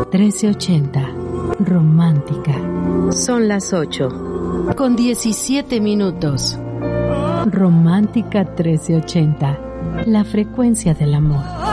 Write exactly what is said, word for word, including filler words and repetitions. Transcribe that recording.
trece ochenta. Romántica. Son las ocho. Con diecisiete minutos. Romántica trece ochenta. La frecuencia del amor.